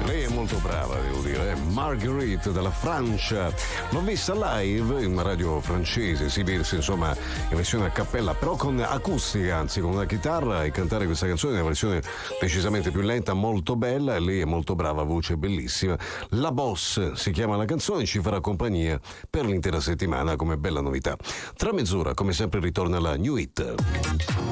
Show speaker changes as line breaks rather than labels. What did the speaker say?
Lei è molto brava, devo dire. Marguerite dalla Francia. L'ho vista live in una radio francese, si vede insomma in versione a cappella, però con acustica, anzi con una chitarra, e cantare questa canzone in una versione decisamente più lenta, molto bella. E lei è molto brava, voce bellissima. La Boss si chiama la canzone, ci farà compagnia per l'intera settimana come bella novità. Tra mezz'ora, come sempre, ritorna la New Hit.